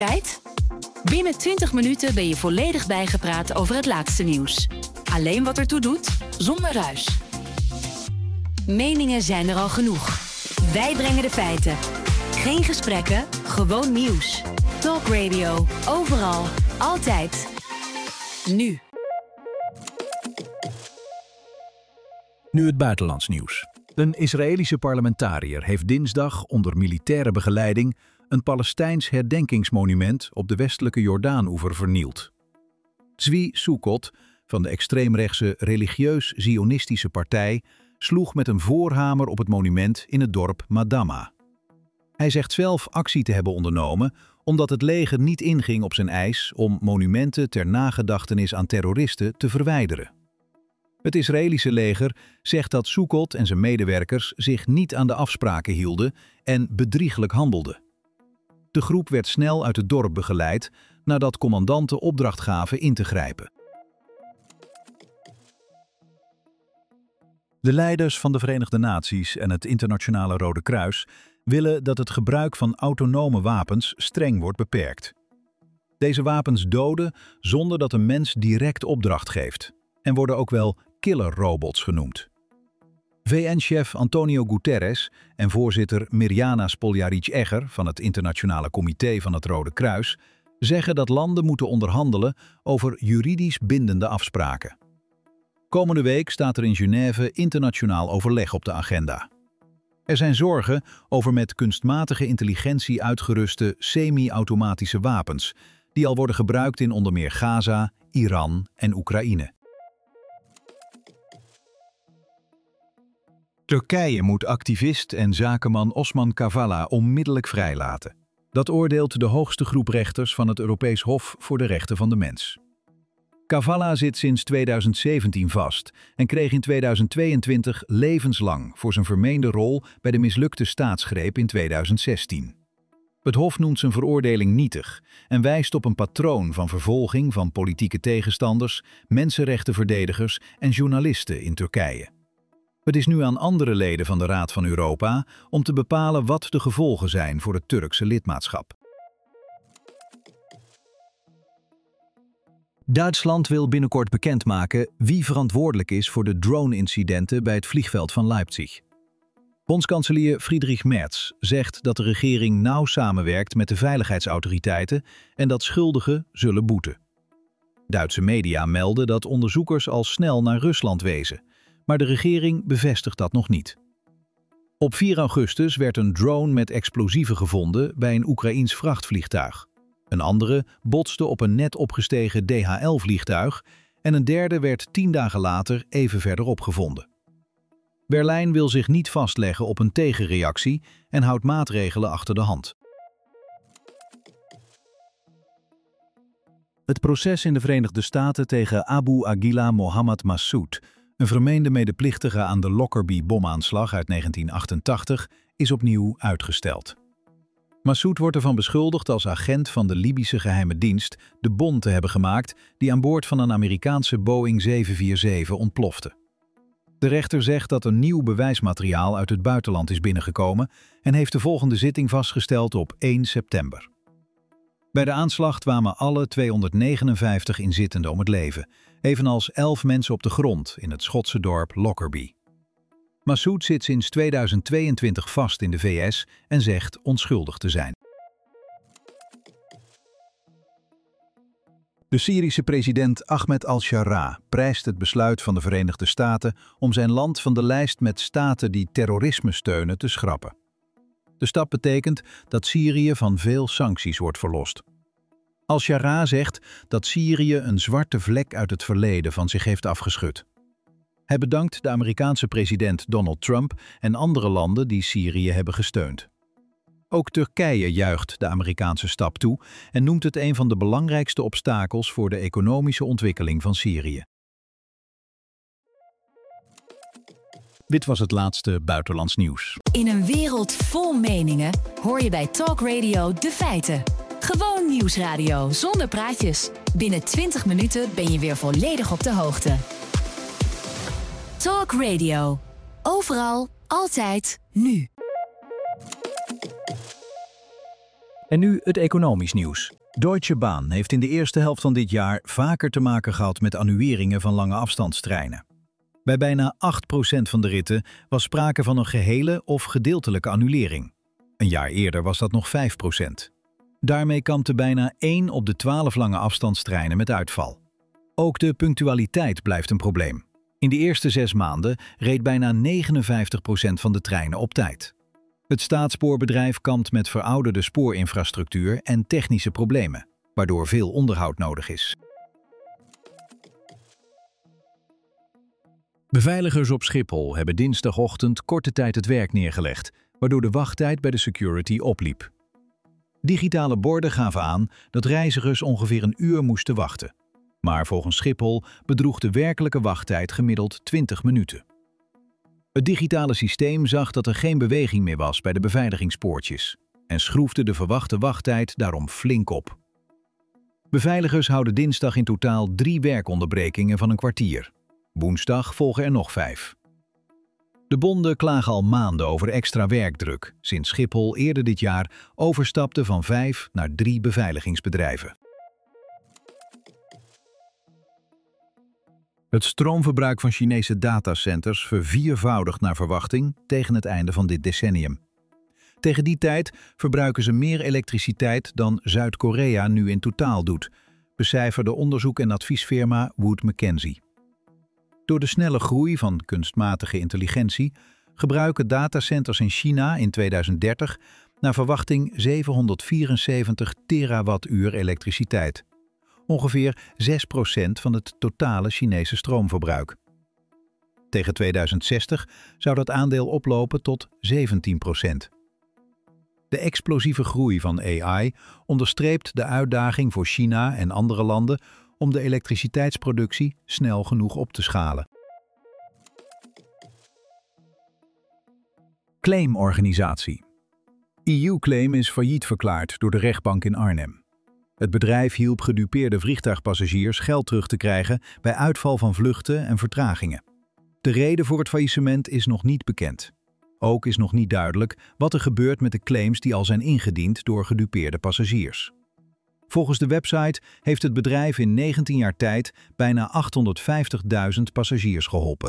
Tijd? Binnen 20 minuten ben je volledig bijgepraat over het laatste nieuws. Alleen wat ertoe doet, zonder ruis. Meningen zijn er al genoeg. Wij brengen de feiten. Geen gesprekken, gewoon nieuws. Talk Radio, overal, altijd. Nu. Nu het buitenlands nieuws. Een Israëlische parlementariër heeft dinsdag onder militaire begeleiding een Palestijns herdenkingsmonument op de westelijke Jordaanoever vernield. Zvi Sukkot van de extreemrechtse religieus-zionistische partij sloeg met een voorhamer op het monument in het dorp Madama. Hij zegt zelf actie te hebben ondernomen omdat het leger niet inging op zijn eis om monumenten ter nagedachtenis aan terroristen te verwijderen. Het Israëlische leger zegt dat Sukkot en zijn medewerkers zich niet aan de afspraken hielden en bedrieglijk handelden. De groep werd snel uit het dorp begeleid nadat commandanten opdracht gaven in te grijpen. De leiders van de Verenigde Naties en het Internationale Rode Kruis willen dat het gebruik van autonome wapens streng wordt beperkt. Deze wapens doden zonder dat een mens direct opdracht geeft en worden ook wel killerrobots genoemd. VN-chef Antonio Guterres en voorzitter Mirjana Spoljaric-Egger van het Internationale Comité van het Rode Kruis zeggen dat landen moeten onderhandelen over juridisch bindende afspraken. Komende week staat er in Genève internationaal overleg op de agenda. Er zijn zorgen over met kunstmatige intelligentie uitgeruste semi-automatische wapens die al worden gebruikt in onder meer Gaza, Iran en Oekraïne. Turkije moet activist en zakenman Osman Kavala onmiddellijk vrijlaten. Dat oordeelt de hoogste groep rechters van het Europees Hof voor de Rechten van de Mens. Kavala zit sinds 2017 vast en kreeg in 2022 levenslang voor zijn vermeende rol bij de mislukte staatsgreep in 2016. Het Hof noemt zijn veroordeling nietig en wijst op een patroon van vervolging van politieke tegenstanders, mensenrechtenverdedigers en journalisten in Turkije. Het is nu aan andere leden van de Raad van Europa om te bepalen wat de gevolgen zijn voor het Turkse lidmaatschap. Duitsland wil binnenkort bekendmaken wie verantwoordelijk is voor de drone-incidenten bij het vliegveld van Leipzig. Bondskanselier Friedrich Merz zegt dat de regering nauw samenwerkt met de veiligheidsautoriteiten en dat schuldigen zullen boeten. Duitse media melden dat onderzoekers al snel naar Rusland wezen, maar de regering bevestigt dat nog niet. Op 4 augustus werd een drone met explosieven gevonden bij een Oekraïens vrachtvliegtuig. Een andere botste op een net opgestegen DHL-vliegtuig en een derde werd 10 dagen later even verderop gevonden. Berlijn wil zich niet vastleggen op een tegenreactie en houdt maatregelen achter de hand. Het proces in de Verenigde Staten tegen Abu Aguila Mohammed Massoud, een vermeende medeplichtige aan de Lockerbie-bomaanslag uit 1988, is opnieuw uitgesteld. Massoud wordt ervan beschuldigd als agent van de Libische geheime dienst de bom te hebben gemaakt die aan boord van een Amerikaanse Boeing 747 ontplofte. De rechter zegt dat er nieuw bewijsmateriaal uit het buitenland is binnengekomen en heeft de volgende zitting vastgesteld op 1 september. Bij de aanslag kwamen alle 259 inzittenden om het leven, evenals 11 mensen op de grond in het Schotse dorp Lockerbie. Massoud zit sinds 2022 vast in de VS en zegt onschuldig te zijn. De Syrische president Ahmed al-Sharaa prijst het besluit van de Verenigde Staten om zijn land van de lijst met staten die terrorisme steunen te schrappen. De stap betekent dat Syrië van veel sancties wordt verlost. Al-Sharaa zegt dat Syrië een zwarte vlek uit het verleden van zich heeft afgeschud. Hij bedankt de Amerikaanse president Donald Trump en andere landen die Syrië hebben gesteund. Ook Turkije juicht de Amerikaanse stap toe en noemt het een van de belangrijkste obstakels voor de economische ontwikkeling van Syrië. Dit was het laatste buitenlands nieuws. In een wereld vol meningen hoor je bij Talk Radio de feiten. Gewoon nieuwsradio zonder praatjes. Binnen 20 minuten ben je weer volledig op de hoogte. Talk Radio. Overal, altijd, nu. En nu het economisch nieuws. Deutsche Bahn heeft in de eerste helft van dit jaar vaker te maken gehad met annuleringen van lange afstandstreinen. Bij bijna 8% van de ritten was sprake van een gehele of gedeeltelijke annulering. Een jaar eerder was dat nog 5%. Daarmee kampte bijna 1 op de 12 lange afstandstreinen met uitval. Ook de punctualiteit blijft een probleem. In de eerste 6 maanden reed bijna 59% van de treinen op tijd. Het staatsspoorbedrijf kampt met verouderde spoorinfrastructuur en technische problemen, waardoor veel onderhoud nodig is. Beveiligers op Schiphol hebben dinsdagochtend korte tijd het werk neergelegd, waardoor de wachttijd bij de security opliep. Digitale borden gaven aan dat reizigers ongeveer een uur moesten wachten. Maar volgens Schiphol bedroeg de werkelijke wachttijd gemiddeld 20 minuten. Het digitale systeem zag dat er geen beweging meer was bij de beveiligingspoortjes en schroefde de verwachte wachttijd daarom flink op. Beveiligers houden dinsdag in totaal 3 werkonderbrekingen van een kwartier. Woensdag volgen er nog 5. De bonden klagen al maanden over extra werkdruk, sinds Schiphol eerder dit jaar overstapte van 5 naar 3 beveiligingsbedrijven. Het stroomverbruik van Chinese datacenters verviervoudigt naar verwachting tegen het einde van dit decennium. Tegen die tijd verbruiken ze meer elektriciteit dan Zuid-Korea nu in totaal doet, becijferde onderzoek- en adviesfirma Wood Mackenzie. Door de snelle groei van kunstmatige intelligentie gebruiken datacenters in China in 2030 naar verwachting 774 terawattuur elektriciteit. Ongeveer 6% van het totale Chinese stroomverbruik. Tegen 2060 zou dat aandeel oplopen tot 17%. De explosieve groei van AI onderstreept de uitdaging voor China en andere landen om de elektriciteitsproductie snel genoeg op te schalen. Claimorganisatie. EU-Claim is failliet verklaard door de rechtbank in Arnhem. Het bedrijf hielp gedupeerde vliegtuigpassagiers geld terug te krijgen bij uitval van vluchten en vertragingen. De reden voor het faillissement is nog niet bekend. Ook is nog niet duidelijk wat er gebeurt met de claims die al zijn ingediend door gedupeerde passagiers. Volgens de website heeft het bedrijf in 19 jaar tijd bijna 850.000 passagiers geholpen.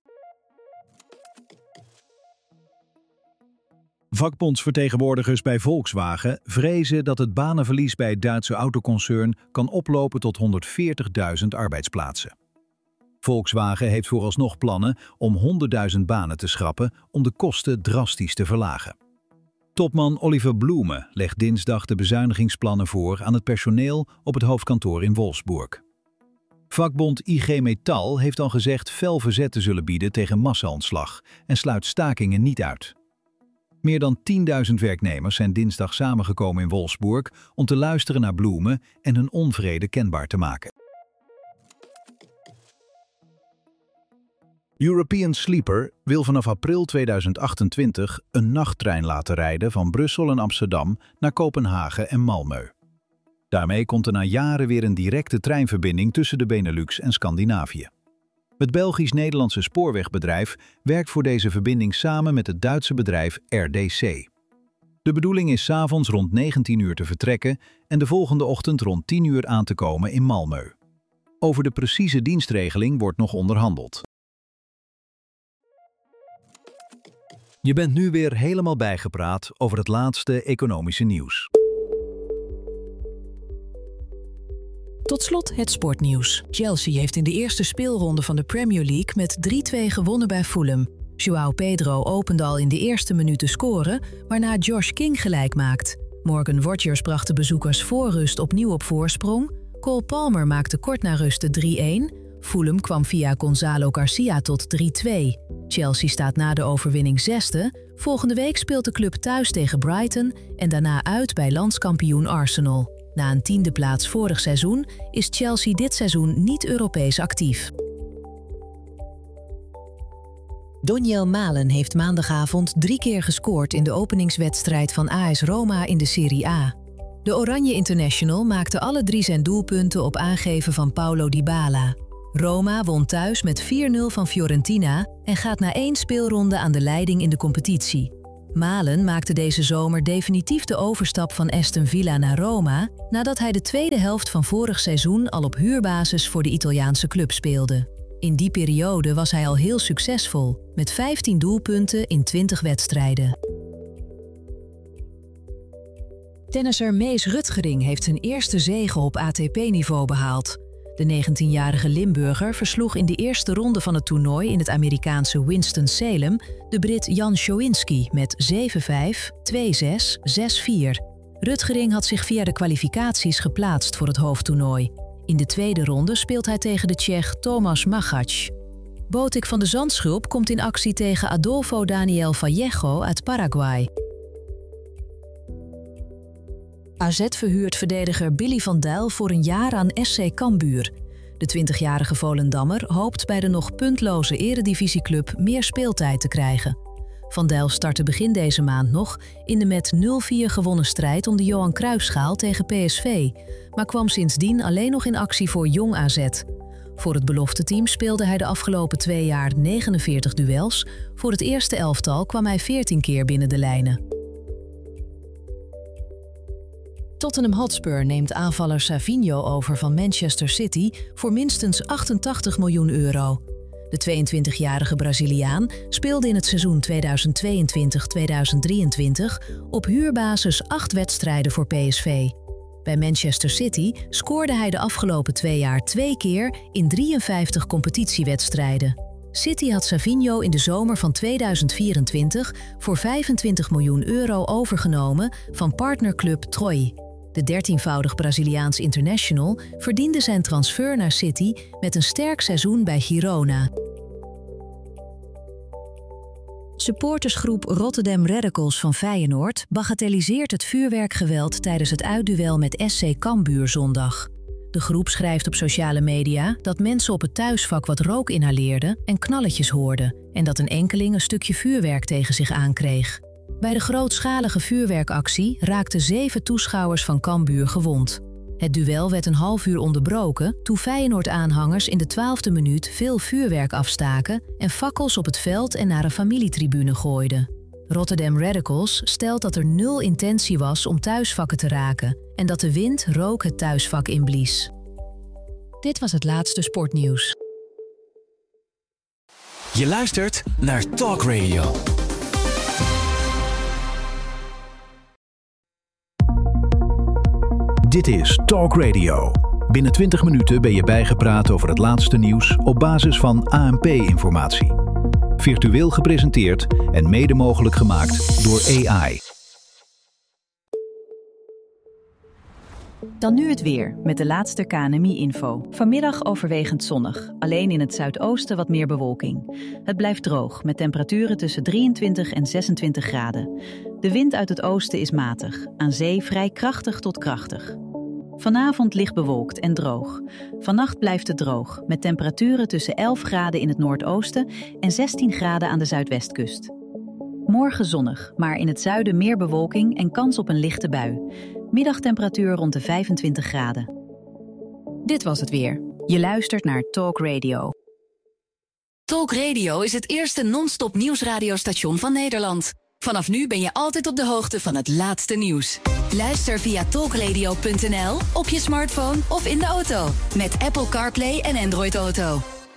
Vakbondsvertegenwoordigers bij Volkswagen vrezen dat het banenverlies bij het Duitse autoconcern kan oplopen tot 140.000 arbeidsplaatsen. Volkswagen heeft vooralsnog plannen om 100.000 banen te schrappen om de kosten drastisch te verlagen. Topman Oliver Blume legt dinsdag de bezuinigingsplannen voor aan het personeel op het hoofdkantoor in Wolfsburg. Vakbond IG Metall heeft al gezegd fel verzet te zullen bieden tegen massa-ontslag en sluit stakingen niet uit. Meer dan 10.000 werknemers zijn dinsdag samengekomen in Wolfsburg om te luisteren naar Blume en hun onvrede kenbaar te maken. European Sleeper wil vanaf april 2028 een nachttrein laten rijden van Brussel en Amsterdam naar Kopenhagen en Malmö. Daarmee komt er na jaren weer een directe treinverbinding tussen de Benelux en Scandinavië. Het Belgisch-Nederlandse spoorwegbedrijf werkt voor deze verbinding samen met het Duitse bedrijf RDC. De bedoeling is 's avonds rond 19 uur te vertrekken en de volgende ochtend rond 10 uur aan te komen in Malmö. Over de precieze dienstregeling wordt nog onderhandeld. Je bent nu weer helemaal bijgepraat over het laatste economische nieuws. Tot slot het sportnieuws. Chelsea heeft in de eerste speelronde van de Premier League met 3-2 gewonnen bij Fulham. João Pedro opende al in de eerste minuut te scoren, waarna Josh King gelijk maakt. Morgan Rogers bracht de bezoekers voor rust opnieuw op voorsprong. Cole Palmer maakte kort na rust de 3-1. Fulham kwam via Gonzalo Garcia tot 3-2. Chelsea staat na de overwinning 6e. Volgende week speelt de club thuis tegen Brighton en daarna uit bij landskampioen Arsenal. Na een 10e plaats vorig seizoen is Chelsea dit seizoen niet Europees actief. Doniel Malen heeft maandagavond 3 keer gescoord in de openingswedstrijd van AS Roma in de Serie A. De Oranje International maakte alle 3 zijn doelpunten op aangeven van Paulo Dybala. Roma won thuis met 4-0 van Fiorentina en gaat na 1 speelronde aan de leiding in de competitie. Malen maakte deze zomer definitief de overstap van Aston Villa naar Roma, nadat hij de tweede helft van vorig seizoen al op huurbasis voor de Italiaanse club speelde. In die periode was hij al heel succesvol, met 15 doelpunten in 20 wedstrijden. Tennisser Mees Rutgering heeft zijn eerste zege op ATP-niveau behaald. De 19-jarige Limburger versloeg in de eerste ronde van het toernooi in het Amerikaanse Winston-Salem de Brit Jan Schowinski met 7-5, 2-6, 6-4. Rutgering had zich via de kwalificaties geplaatst voor het hoofdtoernooi. In de tweede ronde speelt hij tegen de Tsjech Tomáš Machac. Botik van de Zandschulp komt in actie tegen Adolfo Daniel Vallejo uit Paraguay. AZ verhuurt verdediger Billy van Dijk voor een jaar aan SC Cambuur. De 20-jarige Volendammer hoopt bij de nog puntloze eredivisieclub meer speeltijd te krijgen. Van Dijk startte begin deze maand nog in de met 0-4 gewonnen strijd om de Johan Cruijffschaal tegen PSV, maar kwam sindsdien alleen nog in actie voor Jong AZ. Voor het belofteteam speelde hij de afgelopen 2 jaar 49 duels. Voor het eerste elftal kwam hij 14 keer binnen de lijnen. Tottenham Hotspur neemt aanvaller Savinho over van Manchester City voor minstens 88 miljoen euro. De 22-jarige Braziliaan speelde in het seizoen 2022-2023 op huurbasis 8 wedstrijden voor PSV. Bij Manchester City scoorde hij de afgelopen 2 jaar 2 keer in 53 competitiewedstrijden. City had Savinho in de zomer van 2024 voor 25 miljoen euro overgenomen van partnerclub Troyes. De 13-voudig Braziliaans international verdiende zijn transfer naar City met een sterk seizoen bij Girona. Supportersgroep Rotterdam Radicals van Feyenoord bagatelliseert het vuurwerkgeweld tijdens het uitduel met SC Cambuur zondag. De groep schrijft op sociale media dat mensen op het thuisvak wat rook inhaleerden en knalletjes hoorden en dat een enkeling een stukje vuurwerk tegen zich aankreeg. Bij de grootschalige vuurwerkactie raakten 7 toeschouwers van Cambuur gewond. Het duel werd een half uur onderbroken toen Feyenoord-aanhangers in de 12e minuut veel vuurwerk afstaken en fakkels op het veld en naar een familietribune gooiden. Rotterdam Radicals stelt dat er 0 intentie was om thuisvakken te raken en dat de wind rook het thuisvak inblies. Dit was het laatste sportnieuws. Je luistert naar Talk Radio. Dit is Talk Radio. Binnen 20 minuten ben je bijgepraat over het laatste nieuws op basis van ANP-informatie. Virtueel gepresenteerd en mede mogelijk gemaakt door AI. Dan nu het weer, met de laatste KNMI-info. Vanmiddag overwegend zonnig, alleen in het zuidoosten wat meer bewolking. Het blijft droog, met temperaturen tussen 23 en 26 graden. De wind uit het oosten is matig, aan zee vrij krachtig tot krachtig. Vanavond licht bewolkt en droog. Vannacht blijft het droog, met temperaturen tussen 11 graden in het noordoosten en 16 graden aan de zuidwestkust. Morgen zonnig, maar in het zuiden meer bewolking en kans op een lichte bui. Middagtemperatuur rond de 25 graden. Dit was het weer. Je luistert naar Talk Radio. Talk Radio is het eerste non-stop nieuwsradiostation van Nederland. Vanaf nu ben je altijd op de hoogte van het laatste nieuws. Luister via talkradio.nl, op je smartphone of in de auto. Met Apple CarPlay en Android Auto.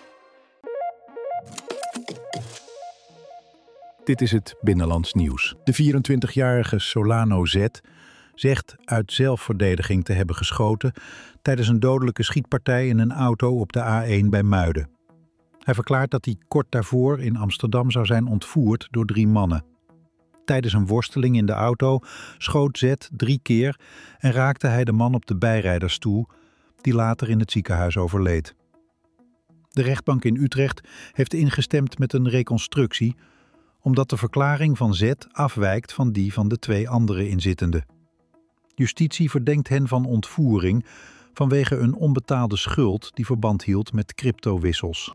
Dit is het Binnenlands Nieuws. De 24-jarige Solano Z zegt uit zelfverdediging te hebben geschoten tijdens een dodelijke schietpartij in een auto op de A1 bij Muiden. Hij verklaart dat hij kort daarvoor in Amsterdam zou zijn ontvoerd door 3 mannen. Tijdens een worsteling in de auto schoot Z 3 keer en raakte hij de man op de bijrijdersstoel, die later in het ziekenhuis overleed. De rechtbank in Utrecht heeft ingestemd met een reconstructie, omdat de verklaring van Z afwijkt van die van de 2 andere inzittenden. Justitie verdenkt hen van ontvoering vanwege een onbetaalde schuld die verband hield met cryptowissels.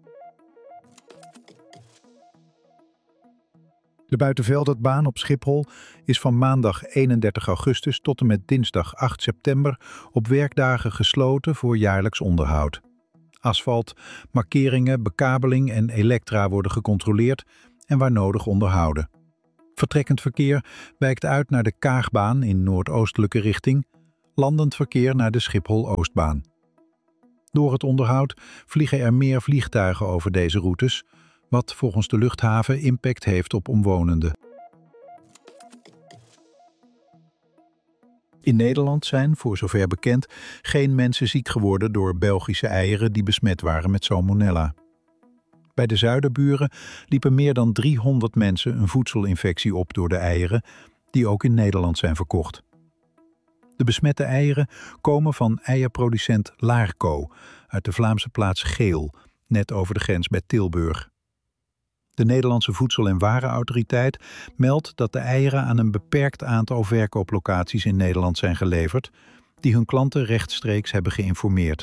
De buitenveldertbaan op Schiphol is van maandag 31 augustus tot en met dinsdag 8 september op werkdagen gesloten voor jaarlijks onderhoud. Asfalt, markeringen, bekabeling en elektra worden gecontroleerd en waar nodig onderhouden. Vertrekkend verkeer wijkt uit naar de Kaagbaan in noordoostelijke richting, landend verkeer naar de Schiphol-Oostbaan. Door het onderhoud vliegen er meer vliegtuigen over deze routes, wat volgens de luchthaven impact heeft op omwonenden. In Nederland zijn, voor zover bekend, geen mensen ziek geworden door Belgische eieren die besmet waren met salmonella. Bij de zuiderburen liepen meer dan 300 mensen een voedselinfectie op door de eieren, die ook in Nederland zijn verkocht. De besmette eieren komen van eierproducent Laarco uit de Vlaamse plaats Geel, net over de grens bij Tilburg. De Nederlandse Voedsel- en Warenautoriteit meldt dat de eieren aan een beperkt aantal verkooplocaties in Nederland zijn geleverd, die hun klanten rechtstreeks hebben geïnformeerd.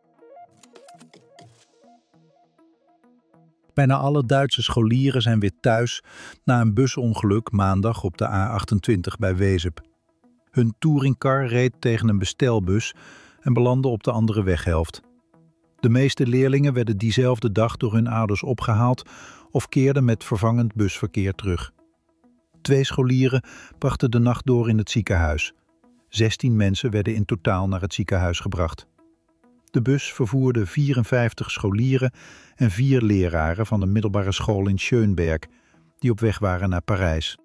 Bijna alle Duitse scholieren zijn weer thuis na een busongeluk maandag op de A28 bij Wezep. Hun touringcar reed tegen een bestelbus en belandde op de andere weghelft. De meeste leerlingen werden diezelfde dag door hun ouders opgehaald of keerden met vervangend busverkeer terug. 2 scholieren brachten de nacht door in het ziekenhuis. 16 mensen werden in totaal naar het ziekenhuis gebracht. De bus vervoerde 54 scholieren en 4 leraren van de middelbare school in Schönberg, die op weg waren naar Parijs.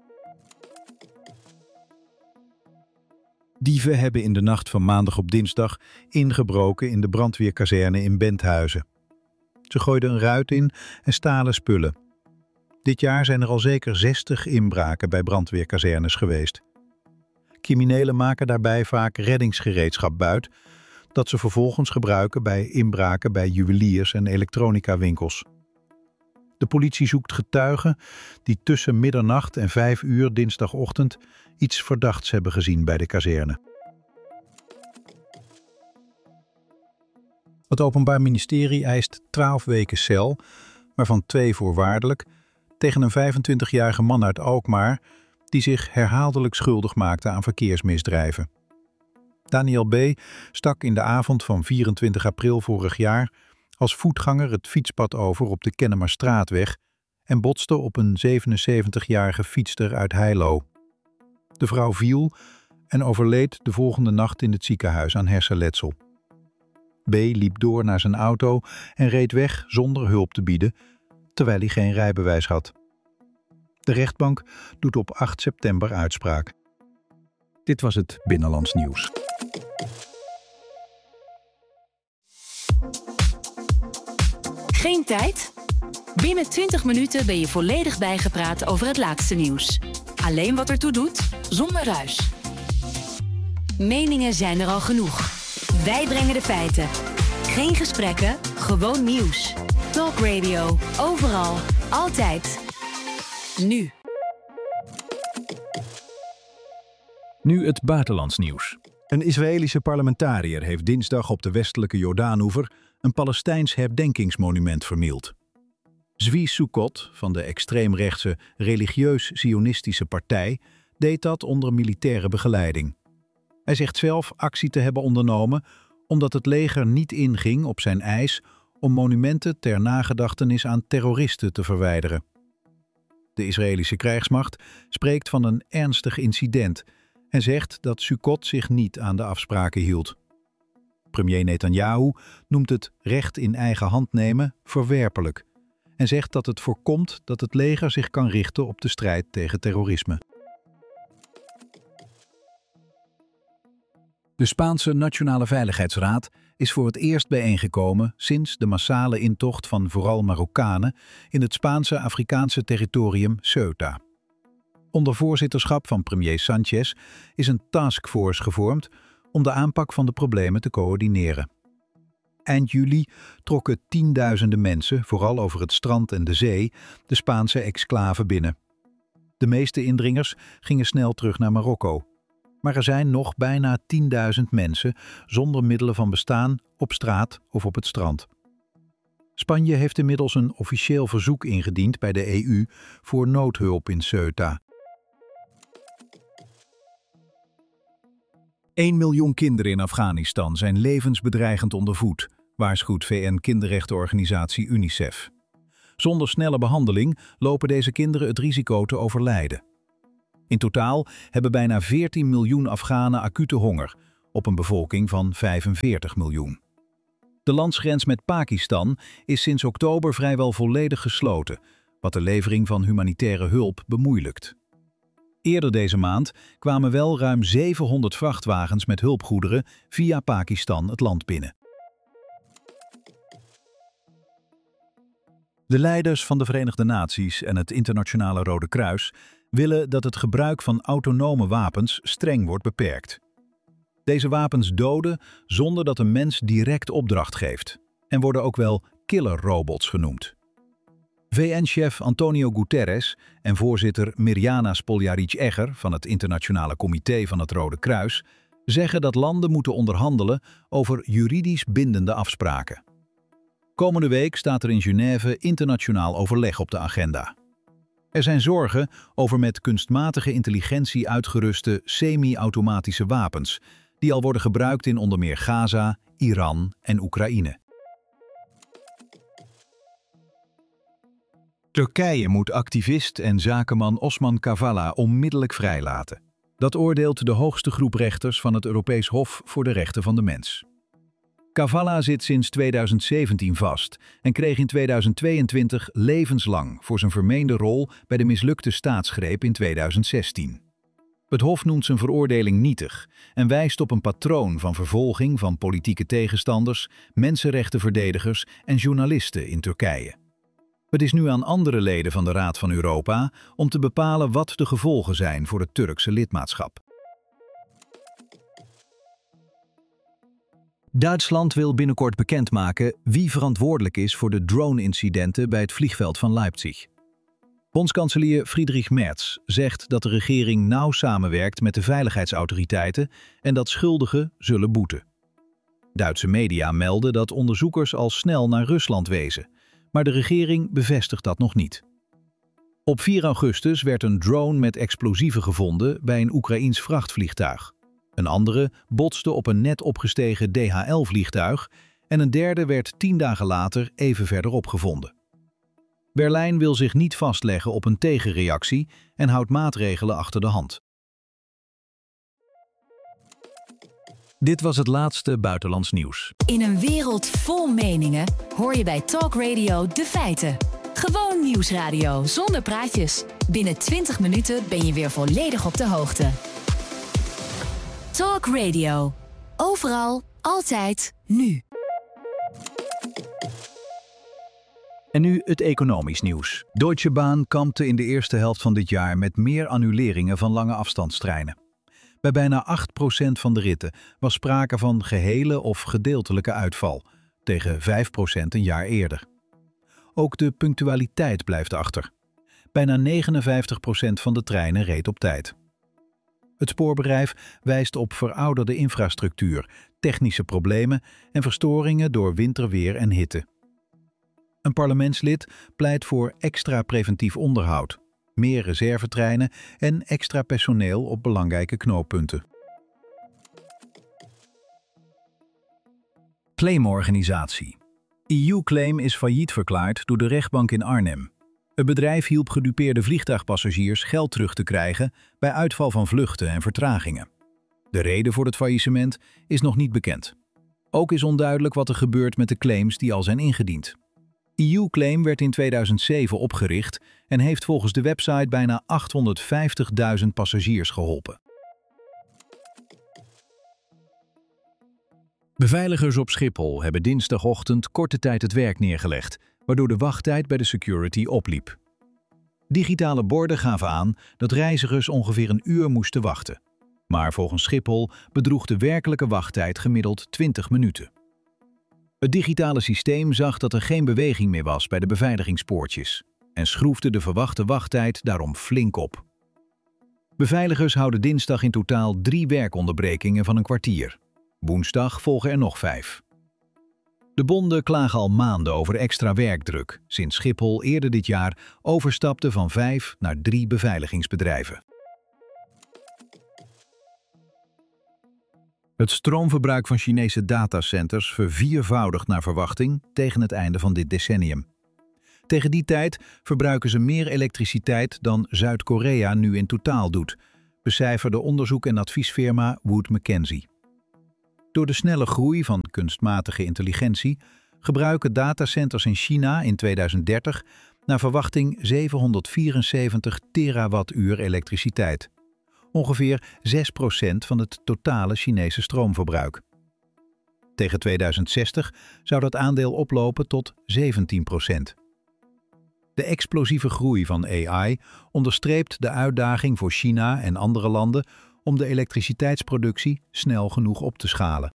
Dieven hebben in de nacht van maandag op dinsdag ingebroken in de brandweerkazerne in Benthuizen. Ze gooiden een ruit in en stalen spullen. Dit jaar zijn er al zeker 60 inbraken bij brandweerkazernes geweest. Criminelen maken daarbij vaak reddingsgereedschap buit, dat ze vervolgens gebruiken bij inbraken bij juweliers en elektronicawinkels. De politie zoekt getuigen die tussen middernacht en 5 uur dinsdagochtend iets verdachts hebben gezien bij de kazerne. Het Openbaar Ministerie eist 12 weken cel, waarvan 2 voorwaardelijk, tegen een 25-jarige man uit Alkmaar die zich herhaaldelijk schuldig maakte aan verkeersmisdrijven. Daniel B. stak in de avond van 24 april vorig jaar als voetganger het fietspad over op de Kennemerstraatweg en botste op een 77-jarige fietster uit Heilo. De vrouw viel en overleed de volgende nacht in het ziekenhuis aan hersenletsel. B. liep door naar zijn auto en reed weg zonder hulp te bieden, terwijl hij geen rijbewijs had. De rechtbank doet op 8 september uitspraak. Dit was het Binnenlands Nieuws. Geen tijd? Binnen 20 minuten ben je volledig bijgepraat over het laatste nieuws. Alleen wat ertoe doet, zonder ruis. Meningen zijn er al genoeg. Wij brengen de feiten. Geen gesprekken, gewoon nieuws. Talk Radio, overal, altijd. Nu. Nu het buitenlands nieuws. Een Israëlische parlementariër heeft dinsdag op de westelijke Jordaanoever een Palestijns herdenkingsmonument vernield. Zvi Sukkot van de extreemrechtse religieus-sionistische partij deed dat onder militaire begeleiding. Hij zegt zelf actie te hebben ondernomen omdat het leger niet inging op zijn eis om monumenten ter nagedachtenis aan terroristen te verwijderen. De Israëlische krijgsmacht spreekt van een ernstig incident en zegt dat Sukkot zich niet aan de afspraken hield. Premier Netanyahu noemt het recht in eigen hand nemen verwerpelijk en zegt dat het voorkomt dat het leger zich kan richten op de strijd tegen terrorisme. De Spaanse Nationale Veiligheidsraad is voor het eerst bijeengekomen sinds de massale intocht van vooral Marokkanen in het Spaanse Afrikaanse territorium Ceuta. Onder voorzitterschap van premier Sanchez is een taskforce gevormd om de aanpak van de problemen te coördineren. Eind juli trokken tienduizenden mensen, vooral over het strand en de zee, de Spaanse exclave binnen. De meeste indringers gingen snel terug naar Marokko. Maar er zijn nog bijna 10.000 mensen zonder middelen van bestaan op straat of op het strand. Spanje heeft inmiddels een officieel verzoek ingediend bij de EU voor noodhulp in Ceuta. 1 miljoen kinderen in Afghanistan zijn levensbedreigend onder voet, waarschuwt VN-kinderrechtenorganisatie UNICEF. Zonder snelle behandeling lopen deze kinderen het risico te overlijden. In totaal hebben bijna 14 miljoen Afghanen acute honger, op een bevolking van 45 miljoen. De landsgrens met Pakistan is sinds oktober vrijwel volledig gesloten, wat de levering van humanitaire hulp bemoeilijkt. Eerder deze maand kwamen wel ruim 700 vrachtwagens met hulpgoederen via Pakistan het land binnen. De leiders van de Verenigde Naties en het Internationale Rode Kruis willen dat het gebruik van autonome wapens streng wordt beperkt. Deze wapens doden zonder dat een mens direct opdracht geeft en worden ook wel killerrobots genoemd. VN-chef Antonio Guterres en voorzitter Mirjana Spoljaric-Egger van het Internationale Comité van het Rode Kruis zeggen dat landen moeten onderhandelen over juridisch bindende afspraken. Komende week staat er in Genève internationaal overleg op de agenda. Er zijn zorgen over met kunstmatige intelligentie uitgeruste semi-automatische wapens, die al worden gebruikt in onder meer Gaza, Iran en Oekraïne. Turkije moet activist en zakenman Osman Kavala onmiddellijk vrijlaten. Dat oordeelt de hoogste groep rechters van het Europees Hof voor de Rechten van de Mens. Kavala zit sinds 2017 vast en kreeg in 2022 levenslang voor zijn vermeende rol bij de mislukte staatsgreep in 2016. Het Hof noemt zijn veroordeling nietig en wijst op een patroon van vervolging van politieke tegenstanders, mensenrechtenverdedigers en journalisten in Turkije. Het is nu aan andere leden van de Raad van Europa om te bepalen wat de gevolgen zijn voor het Turkse lidmaatschap. Duitsland wil binnenkort bekendmaken wie verantwoordelijk is voor de drone-incidenten bij het vliegveld van Leipzig. Bondskanselier Friedrich Merz zegt dat de regering nauw samenwerkt met de veiligheidsautoriteiten en dat schuldigen zullen boeten. Duitse media melden dat onderzoekers al snel naar Rusland wezen, maar de regering bevestigt dat nog niet. Op 4 augustus werd een drone met explosieven gevonden bij een Oekraïens vrachtvliegtuig. Een andere botste op een net opgestegen DHL-vliegtuig en een derde werd 10 dagen later even verderop gevonden. Berlijn wil zich niet vastleggen op een tegenreactie en houdt maatregelen achter de hand. Dit was het laatste buitenlands nieuws. In een wereld vol meningen hoor je bij Talk Radio de feiten. Gewoon nieuwsradio zonder praatjes. Binnen 20 minuten ben je weer volledig op de hoogte. Talk Radio. Overal, altijd, nu. En nu het economisch nieuws. Deutsche Bahn kampte in de eerste helft van dit jaar met meer annuleringen van lange afstandstreinen. Bij bijna 8% van de ritten was sprake van gehele of gedeeltelijke uitval, tegen 5% een jaar eerder. Ook de punctualiteit blijft achter. Bijna 59% van de treinen reed op tijd. Het spoorbedrijf wijst op verouderde infrastructuur, technische problemen en verstoringen door winterweer en hitte. Een parlementslid pleit voor extra preventief onderhoud, meer reservetreinen en extra personeel op belangrijke knooppunten. Claimorganisatie. EU-Claim is failliet verklaard door de rechtbank in Arnhem. Het bedrijf hielp gedupeerde vliegtuigpassagiers geld terug te krijgen bij uitval van vluchten en vertragingen. De reden voor het faillissement is nog niet bekend. Ook is onduidelijk wat er gebeurt met de claims die al zijn ingediend. EU-Claim werd in 2007 opgericht en heeft volgens de website bijna 850.000 passagiers geholpen. Beveiligers op Schiphol hebben dinsdagochtend korte tijd het werk neergelegd, waardoor de wachttijd bij de security opliep. Digitale borden gaven aan dat reizigers ongeveer een uur moesten wachten. Maar volgens Schiphol bedroeg de werkelijke wachttijd gemiddeld 20 minuten. Het digitale systeem zag dat er geen beweging meer was bij de beveiligingspoortjes en schroefde de verwachte wachttijd daarom flink op. Beveiligers houden dinsdag in totaal 3 werkonderbrekingen van een kwartier. Woensdag volgen er nog 5. De bonden klagen al maanden over extra werkdruk, sinds Schiphol eerder dit jaar overstapte van 5 naar 3 beveiligingsbedrijven. Het stroomverbruik van Chinese datacenters verviervoudigt naar verwachting tegen het einde van dit decennium. Tegen die tijd verbruiken ze meer elektriciteit dan Zuid-Korea nu in totaal doet, becijferde onderzoek- en adviesfirma Wood Mackenzie. Door de snelle groei van kunstmatige intelligentie gebruiken datacenters in China in 2030 naar verwachting 774 terawattuur elektriciteit. Ongeveer 6% van het totale Chinese stroomverbruik. Tegen 2060 zou dat aandeel oplopen tot 17%. De explosieve groei van AI onderstreept de uitdaging voor China en andere landen om de elektriciteitsproductie snel genoeg op te schalen.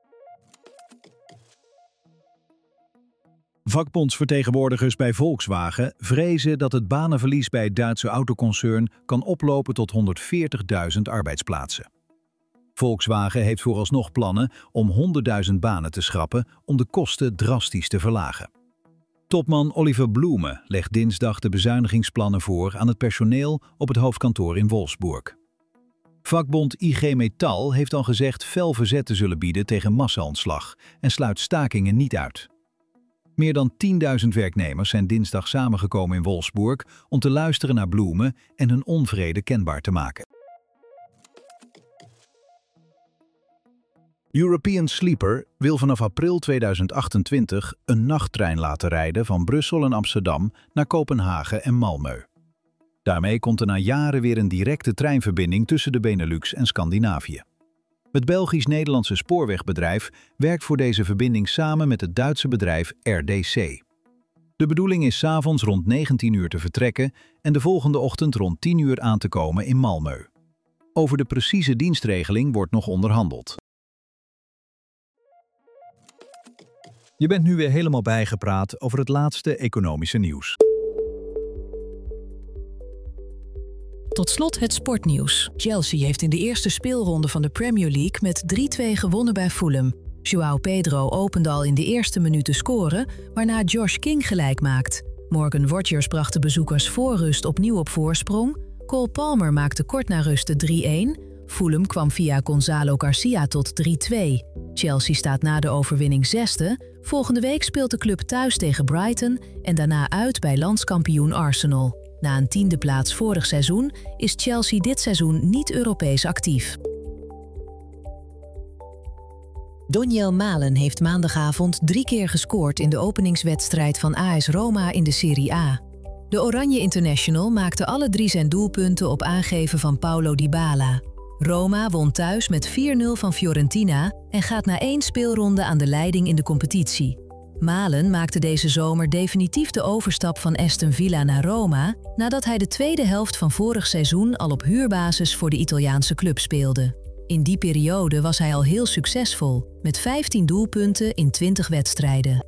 Vakbondsvertegenwoordigers bij Volkswagen vrezen dat het banenverlies bij het Duitse autoconcern kan oplopen tot 140.000 arbeidsplaatsen. Volkswagen heeft vooralsnog plannen om 100.000 banen te schrappen om de kosten drastisch te verlagen. Topman Oliver Blume legt dinsdag de bezuinigingsplannen voor aan het personeel op het hoofdkantoor in Wolfsburg. Vakbond IG Metall heeft al gezegd fel verzet te zullen bieden tegen massa-ontslag en sluit stakingen niet uit. Meer dan 10.000 werknemers zijn dinsdag samengekomen in Wolfsburg om te luisteren naar Blume en hun onvrede kenbaar te maken. European Sleeper wil vanaf april 2028 een nachttrein laten rijden van Brussel en Amsterdam naar Kopenhagen en Malmö. Daarmee komt er na jaren weer een directe treinverbinding tussen de Benelux en Scandinavië. Het Belgisch-Nederlandse spoorwegbedrijf werkt voor deze verbinding samen met het Duitse bedrijf RDC. De bedoeling is 's avonds rond 19 uur te vertrekken en de volgende ochtend rond 10 uur aan te komen in Malmö. Over de precieze dienstregeling wordt nog onderhandeld. Je bent nu weer helemaal bijgepraat over het laatste economische nieuws. Tot slot het sportnieuws. Chelsea heeft in de eerste speelronde van de Premier League met 3-2 gewonnen bij Fulham. João Pedro opende al in de eerste minuut te scoren, waarna Josh King gelijk maakt. Morgan Rogers bracht de bezoekers voor rust opnieuw op voorsprong. Cole Palmer maakte kort na rust de 3-1. Fulham kwam via Gonzalo Garcia tot 3-2. Chelsea staat na de overwinning zesde. Volgende week speelt de club thuis tegen Brighton en daarna uit bij landskampioen Arsenal. Na een 10e plaats vorig seizoen is Chelsea dit seizoen niet Europees actief. Doniel Malen heeft maandagavond 3 keer gescoord in de openingswedstrijd van AS Roma in de Serie A. De Oranje International maakte alle 3 zijn doelpunten op aangeven van Paulo Dybala. Roma won thuis met 4-0 van Fiorentina en gaat na 1 speelronde aan de leiding in de competitie. Malen maakte deze zomer definitief de overstap van Aston Villa naar Roma, nadat hij de tweede helft van vorig seizoen al op huurbasis voor de Italiaanse club speelde. In die periode was hij al heel succesvol, met 15 doelpunten in 20 wedstrijden.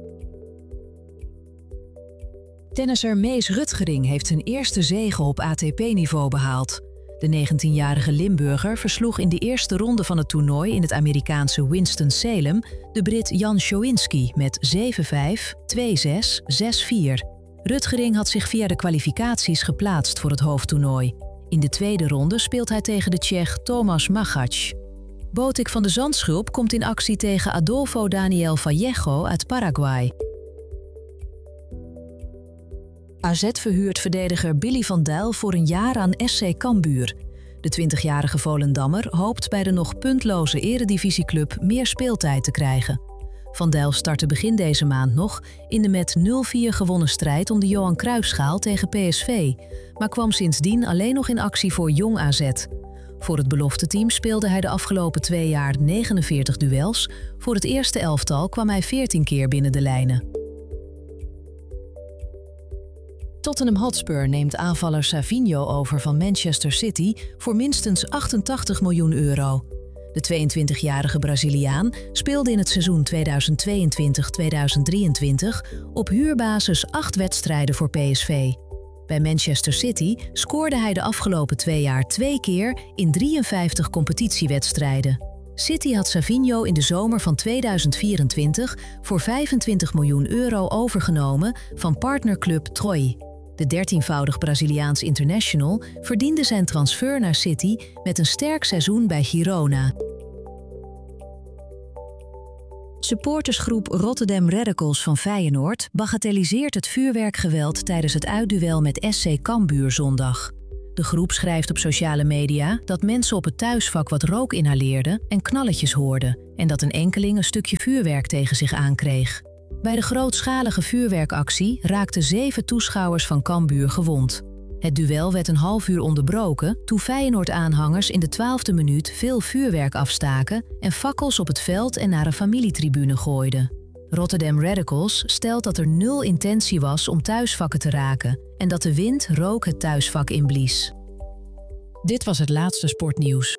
Tennisser Mees Rutgering heeft zijn eerste zege op ATP-niveau behaald. De 19-jarige Limburger versloeg in de eerste ronde van het toernooi in het Amerikaanse Winston-Salem de Brit Jan Schowinski met 7-5, 2-6, 6-4. Rutgering had zich via de kwalificaties geplaatst voor het hoofdtoernooi. In de tweede ronde speelt hij tegen de Tsjech Tomáš Machac. Botik van de Zandschulp komt in actie tegen Adolfo Daniel Vallejo uit Paraguay. AZ verhuurt verdediger Billy van Dijk voor een jaar aan SC Cambuur. De 20-jarige Volendammer hoopt bij de nog puntloze eredivisieclub meer speeltijd te krijgen. Van Dijk startte begin deze maand nog in de met 0-4 gewonnen strijd om de Johan Cruijffschaal tegen PSV, maar kwam sindsdien alleen nog in actie voor Jong AZ. Voor het belofteteam speelde hij de afgelopen 2 jaar 49 duels. Voor het eerste elftal kwam hij 14 keer binnen de lijnen. Tottenham Hotspur neemt aanvaller Savinho over van Manchester City voor minstens 88 miljoen euro. De 22-jarige Braziliaan speelde in het seizoen 2022-2023 op huurbasis 8 wedstrijden voor PSV. Bij Manchester City scoorde hij de afgelopen 2 jaar 2 keer in 53 competitiewedstrijden. City had Savinho in de zomer van 2024 voor 25 miljoen euro overgenomen van partnerclub Troyes. De 13-voudig Braziliaans international verdiende zijn transfer naar City met een sterk seizoen bij Girona. Supportersgroep Rotterdam Radicals van Feyenoord bagatelliseert het vuurwerkgeweld tijdens het uitduel met SC Cambuur zondag. De groep schrijft op sociale media dat mensen op het thuisvak wat rook inhaleerden en knalletjes hoorden en dat een enkeling een stukje vuurwerk tegen zich aankreeg. Bij de grootschalige vuurwerkactie raakten 7 toeschouwers van Cambuur gewond. Het duel werd een half uur onderbroken toen Feyenoord-aanhangers in de 12e minuut veel vuurwerk afstaken en fakkels op het veld en naar een familietribune gooiden. Rotterdam Radicals stelt dat er 0 intentie was om thuisvakken te raken en dat de wind rook het thuisvak inblies. Dit was het laatste sportnieuws.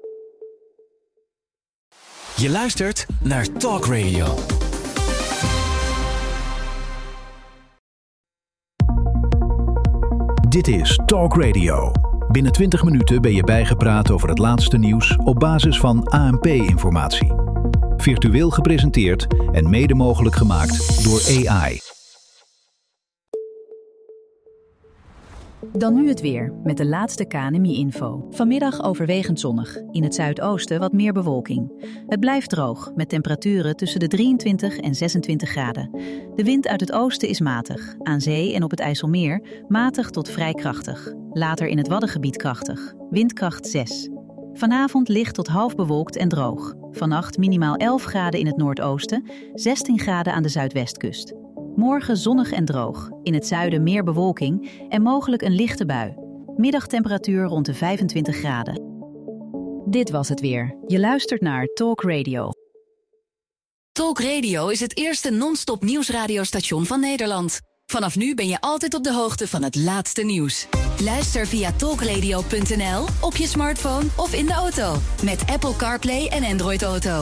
Je luistert naar Talk Radio. Dit is Talk Radio. Binnen 20 minuten ben je bijgepraat over het laatste nieuws op basis van ANP-informatie. Virtueel gepresenteerd en mede mogelijk gemaakt door AI. Dan nu het weer, met de laatste KNMI-info. Vanmiddag overwegend zonnig. In het zuidoosten wat meer bewolking. Het blijft droog, met temperaturen tussen de 23 en 26 graden. De wind uit het oosten is matig. Aan zee en op het IJsselmeer matig tot vrij krachtig. Later in het Waddengebied krachtig. Windkracht 6. Vanavond licht tot half bewolkt en droog. Vannacht minimaal 11 graden in het noordoosten, 16 graden aan de zuidwestkust. Morgen zonnig en droog. In het zuiden meer bewolking en mogelijk een lichte bui. Middagtemperatuur rond de 25 graden. Dit was het weer. Je luistert naar Talk Radio. Talk Radio is het eerste non-stop nieuwsradiostation van Nederland. Vanaf nu ben je altijd op de hoogte van het laatste nieuws. Luister via talkradio.nl, op je smartphone of in de auto. Met Apple CarPlay en Android Auto.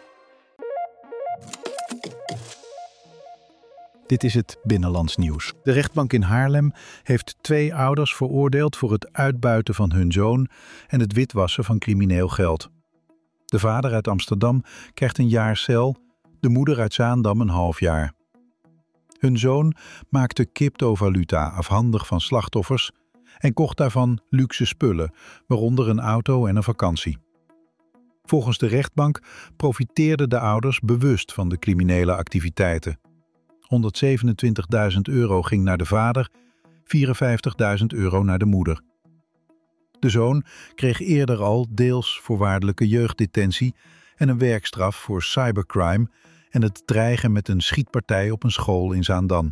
Dit is het Binnenlands nieuws. De rechtbank in Haarlem heeft 2 ouders veroordeeld voor het uitbuiten van hun zoon en het witwassen van crimineel geld. De vader uit Amsterdam krijgt 1 jaar cel, de moeder uit Zaandam 1,5 jaar. Hun zoon maakte cryptovaluta afhandig van slachtoffers en kocht daarvan luxe spullen, waaronder een auto en een vakantie. Volgens de rechtbank profiteerden de ouders bewust van de criminele activiteiten. 127.000 euro ging naar de vader, 54.000 euro naar de moeder. De zoon kreeg eerder al deels voorwaardelijke jeugddetentie en een werkstraf voor cybercrime en het dreigen met een schietpartij op een school in Zaandam.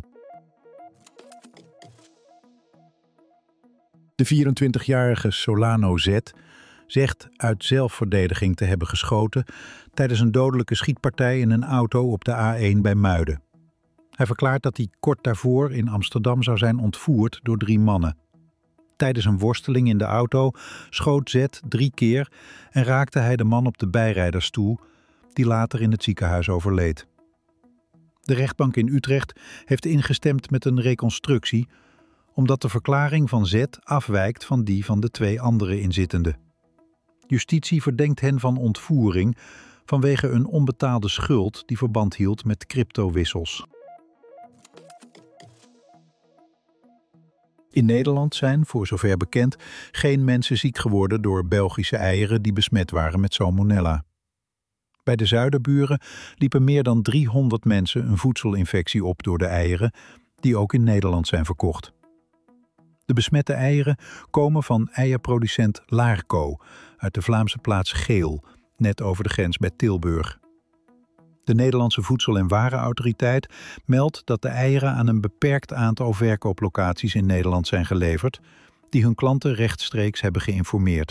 De 24-jarige Solano Z zegt uit zelfverdediging te hebben geschoten tijdens een dodelijke schietpartij in een auto op de A1 bij Muiden. Hij verklaart dat hij kort daarvoor in Amsterdam zou zijn ontvoerd door 3 mannen. Tijdens een worsteling in de auto schoot Z 3 keer en raakte hij de man op de bijrijdersstoel, die later in het ziekenhuis overleed. De rechtbank in Utrecht heeft ingestemd met een reconstructie, omdat de verklaring van Z afwijkt van die van de 2 andere inzittenden. Justitie verdenkt hen van ontvoering vanwege een onbetaalde schuld die verband hield met cryptowissels. In Nederland zijn, voor zover bekend, geen mensen ziek geworden door Belgische eieren die besmet waren met salmonella. Bij de zuiderburen liepen meer dan 300 mensen een voedselinfectie op door de eieren, die ook in Nederland zijn verkocht. De besmette eieren komen van eierproducent Laarco uit de Vlaamse plaats Geel, net over de grens bij Tilburg. De Nederlandse Voedsel- en Warenautoriteit meldt dat de eieren aan een beperkt aantal verkooplocaties in Nederland zijn geleverd, die hun klanten rechtstreeks hebben geïnformeerd.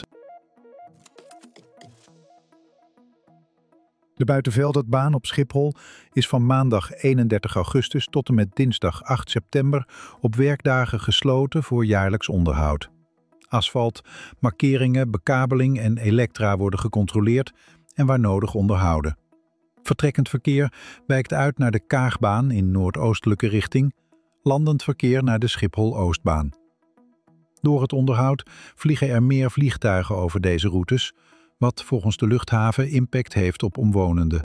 De buitenvelderbaan op Schiphol is van maandag 31 augustus tot en met dinsdag 8 september op werkdagen gesloten voor jaarlijks onderhoud. Asfalt, markeringen, bekabeling en elektra worden gecontroleerd en waar nodig onderhouden. Vertrekkend verkeer wijkt uit naar de Kaagbaan in noordoostelijke richting, landend verkeer naar de Schiphol-Oostbaan. Door het onderhoud vliegen er meer vliegtuigen over deze routes, wat volgens de luchthaven impact heeft op omwonenden.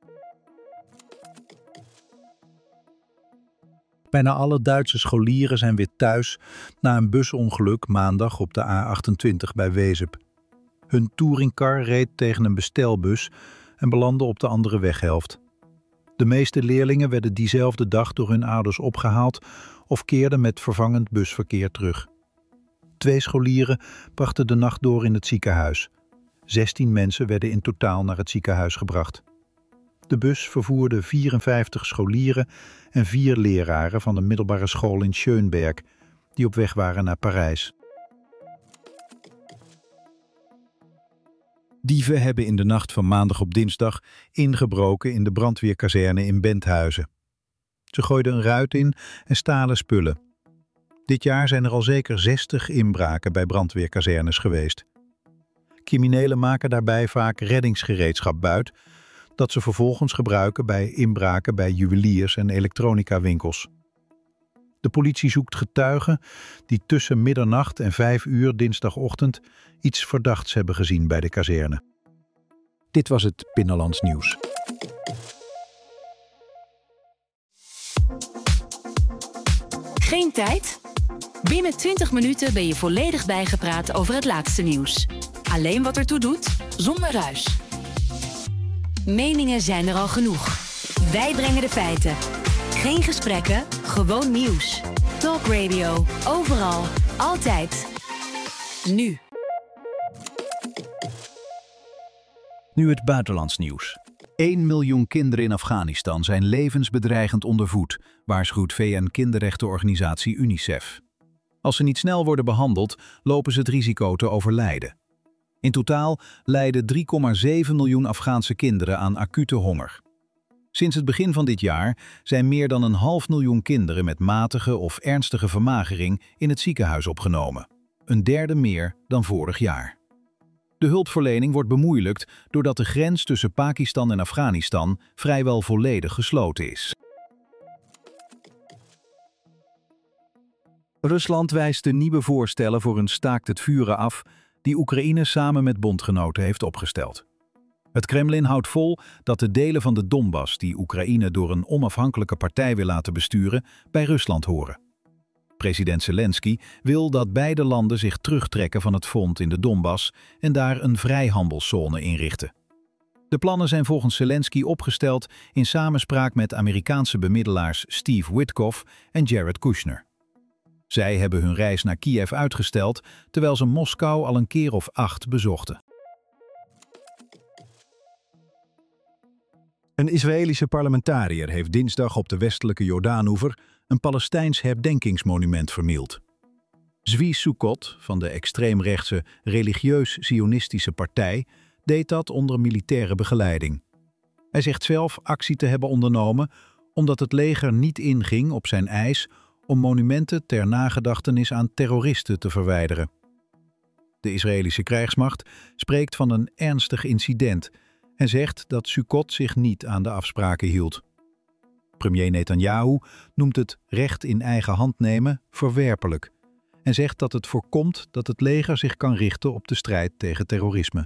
Bijna alle Duitse scholieren zijn weer thuis na een busongeluk maandag op de A28 bij Wezep. Hun touringcar reed tegen een bestelbus en belandde op de andere weghelft. De meeste leerlingen werden diezelfde dag door hun ouders opgehaald of keerden met vervangend busverkeer terug. 2 scholieren brachten de nacht door in het ziekenhuis. 16 mensen werden in totaal naar het ziekenhuis gebracht. De bus vervoerde 54 scholieren en 4 leraren van de middelbare school in Schönberg, die op weg waren naar Parijs. Dieven hebben in de nacht van maandag op dinsdag ingebroken in de brandweerkazerne in Benthuizen. Ze gooiden een ruit in en stalen spullen. Dit jaar zijn er al zeker 60 inbraken bij brandweerkazernes geweest. Criminelen maken daarbij vaak reddingsgereedschap buit, dat ze vervolgens gebruiken bij inbraken bij juweliers en elektronicawinkels. De politie zoekt getuigen die tussen middernacht en 5 uur dinsdagochtend iets verdachts hebben gezien bij de kazerne. Dit was het Binnenlands Nieuws. Geen tijd? Binnen 20 minuten ben je volledig bijgepraat over het laatste nieuws. Alleen wat ertoe doet, zonder ruis. Meningen zijn er al genoeg. Wij brengen de feiten. Geen gesprekken, gewoon nieuws. Talk Radio, overal, altijd. Nu. Nu het buitenlands nieuws. 1 miljoen kinderen in Afghanistan zijn levensbedreigend onder voet, waarschuwt VN-kinderrechtenorganisatie UNICEF. Als ze niet snel worden behandeld, lopen ze het risico te overlijden. In totaal lijden 3,7 miljoen Afghaanse kinderen aan acute honger. Sinds het begin van dit jaar zijn meer dan 500.000 kinderen met matige of ernstige vermagering in het ziekenhuis opgenomen. Een derde meer dan vorig jaar. De hulpverlening wordt bemoeilijkt doordat de grens tussen Pakistan en Afghanistan vrijwel volledig gesloten is. Rusland wijst de nieuwe voorstellen voor een staakt het vuren af die Oekraïne samen met bondgenoten heeft opgesteld. Het Kremlin houdt vol dat de delen van de Donbass die Oekraïne door een onafhankelijke partij wil laten besturen, bij Rusland horen. President Zelensky wil dat beide landen zich terugtrekken van het front in de Donbass en daar een vrijhandelszone inrichten. De plannen zijn volgens Zelensky opgesteld in samenspraak met Amerikaanse bemiddelaars Steve Witkoff en Jared Kushner. Zij hebben hun reis naar Kiev uitgesteld, terwijl ze Moskou al een keer of 8 bezochten. Een Israëlische parlementariër heeft dinsdag op de westelijke Jordaanoever een Palestijns herdenkingsmonument vernield. Zvi Sukkot van de extreemrechtse religieus-sionistische partij deed dat onder militaire begeleiding. Hij zegt zelf actie te hebben ondernomen omdat het leger niet inging op zijn eis om monumenten ter nagedachtenis aan terroristen te verwijderen. De Israëlische krijgsmacht spreekt van een ernstig incident en zegt dat Sukkot zich niet aan de afspraken hield. Premier Netanyahu noemt het recht in eigen hand nemen verwerpelijk en zegt dat het voorkomt dat het leger zich kan richten op de strijd tegen terrorisme.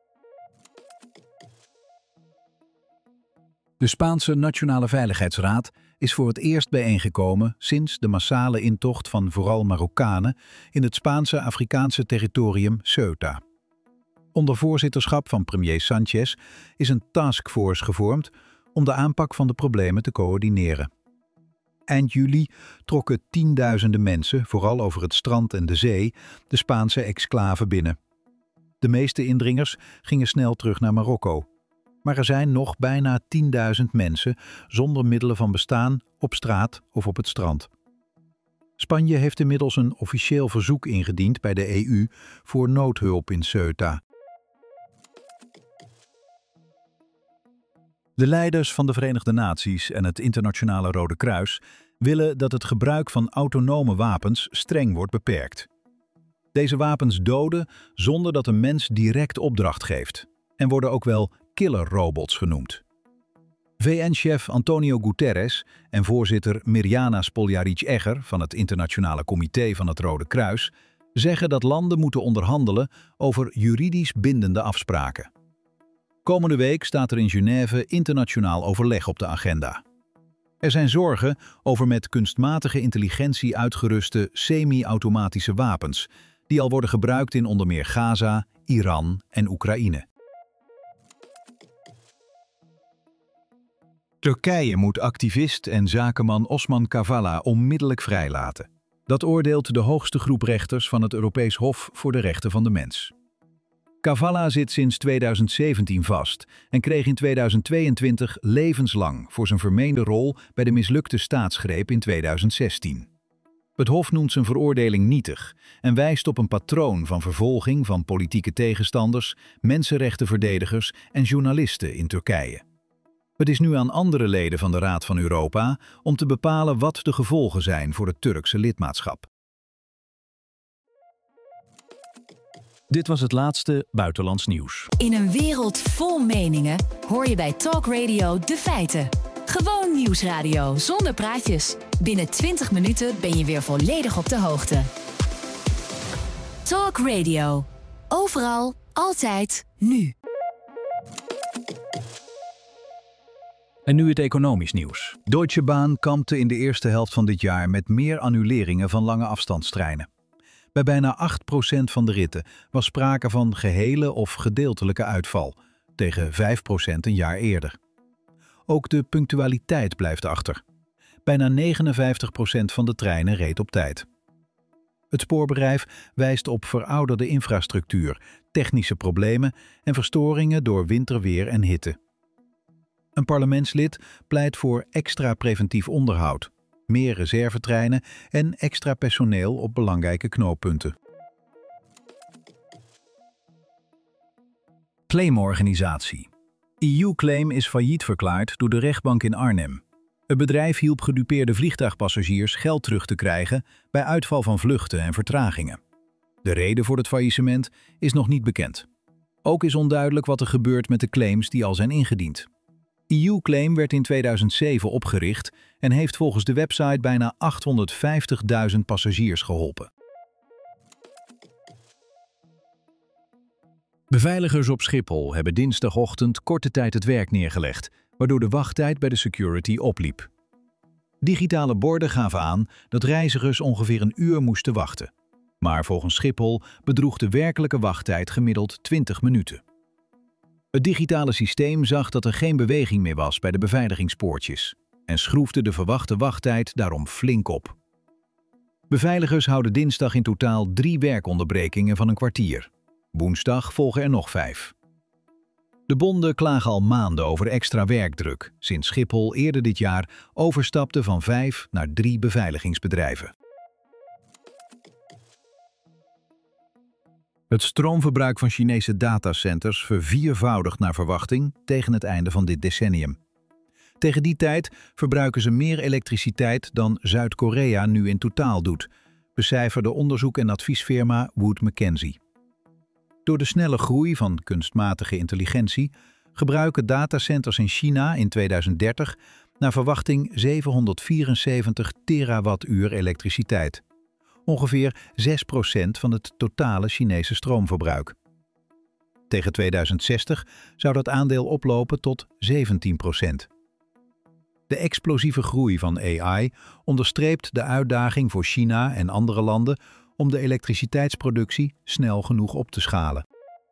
De Spaanse Nationale Veiligheidsraad is voor het eerst bijeengekomen sinds de massale intocht van vooral Marokkanen in het Spaanse Afrikaanse territorium Ceuta. Onder voorzitterschap van premier Sanchez is een taskforce gevormd om de aanpak van de problemen te coördineren. Eind juli trokken tienduizenden mensen, vooral over het strand en de zee, de Spaanse exclave binnen. De meeste indringers gingen snel terug naar Marokko. Maar er zijn nog bijna 10.000 mensen zonder middelen van bestaan op straat of op het strand. Spanje heeft inmiddels een officieel verzoek ingediend bij de EU voor noodhulp in Ceuta. De leiders van de Verenigde Naties en het Internationale Rode Kruis willen dat het gebruik van autonome wapens streng wordt beperkt. Deze wapens doden zonder dat een mens direct opdracht geeft en worden ook wel killerrobots genoemd. VN-chef Antonio Guterres en voorzitter Mirjana Spoljaric-Egger van het Internationale Comité van het Rode Kruis zeggen dat landen moeten onderhandelen over juridisch bindende afspraken. Komende week staat er in Genève internationaal overleg op de agenda. Er zijn zorgen over met kunstmatige intelligentie uitgeruste semi-automatische wapens, die al worden gebruikt in onder meer Gaza, Iran en Oekraïne. Turkije moet activist en zakenman Osman Kavala onmiddellijk vrijlaten. Dat oordeelt de hoogste groep rechters van het Europees Hof voor de Rechten van de Mens. Kavala zit sinds 2017 vast en kreeg in 2022 levenslang voor zijn vermeende rol bij de mislukte staatsgreep in 2016. Het Hof noemt zijn veroordeling nietig en wijst op een patroon van vervolging van politieke tegenstanders, mensenrechtenverdedigers en journalisten in Turkije. Het is nu aan andere leden van de Raad van Europa om te bepalen wat de gevolgen zijn voor het Turkse lidmaatschap. Dit was het laatste buitenlands nieuws. In een wereld vol meningen hoor je bij Talk Radio de feiten. Gewoon nieuwsradio zonder praatjes. Binnen 20 minuten ben je weer volledig op de hoogte. Talk Radio. Overal, altijd, nu. En nu het economisch nieuws. Deutsche Bahn kampte in de eerste helft van dit jaar met meer annuleringen van lange afstandstreinen. Bij bijna 8% van de ritten was sprake van gehele of gedeeltelijke uitval, tegen 5% een jaar eerder. Ook de punctualiteit blijft achter. Bijna 59% van de treinen reed op tijd. Het spoorbedrijf wijst op verouderde infrastructuur, technische problemen en verstoringen door winterweer en hitte. Een parlementslid pleit voor extra preventief onderhoud, meer reservetreinen en extra personeel op belangrijke knooppunten. Claimorganisatie. EU-Claim is failliet verklaard door de rechtbank in Arnhem. Het bedrijf hielp gedupeerde vliegtuigpassagiers geld terug te krijgen bij uitval van vluchten en vertragingen. De reden voor het faillissement is nog niet bekend. Ook is onduidelijk wat er gebeurt met de claims die al zijn ingediend. EU-Claim werd in 2007 opgericht en heeft volgens de website bijna 850.000 passagiers geholpen. Beveiligers op Schiphol hebben dinsdagochtend korte tijd het werk neergelegd, waardoor de wachttijd bij de security opliep. Digitale borden gaven aan dat reizigers ongeveer een uur moesten wachten. Maar volgens Schiphol bedroeg de werkelijke wachttijd gemiddeld 20 minuten. Het digitale systeem zag dat er geen beweging meer was bij de beveiligingspoortjes en schroefde de verwachte wachttijd daarom flink op. Beveiligers houden dinsdag in totaal 3 werkonderbrekingen van een kwartier. Woensdag volgen er nog 5. De bonden klagen al maanden over extra werkdruk, sinds Schiphol eerder dit jaar overstapte van 5 naar 3 beveiligingsbedrijven. Het stroomverbruik van Chinese datacenters verviervoudigt naar verwachting tegen het einde van dit decennium. Tegen die tijd verbruiken ze meer elektriciteit dan Zuid-Korea nu in totaal doet, becijferde onderzoek- en adviesfirma Wood Mackenzie. Door de snelle groei van kunstmatige intelligentie gebruiken datacenters in China in 2030 naar verwachting 774 terawattuur elektriciteit. Ongeveer 6% van het totale Chinese stroomverbruik. Tegen 2060 zou dat aandeel oplopen tot 17%. De explosieve groei van AI onderstreept de uitdaging voor China en andere landen om de elektriciteitsproductie snel genoeg op te schalen.